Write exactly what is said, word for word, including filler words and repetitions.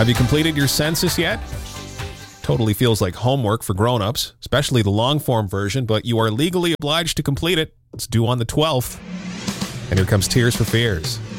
Have you completed your census yet? Totally feels like homework for grown-ups, especially the long-form version, but you are legally obliged to complete it. It's due on the twelfth. And here comes Tears for Fears.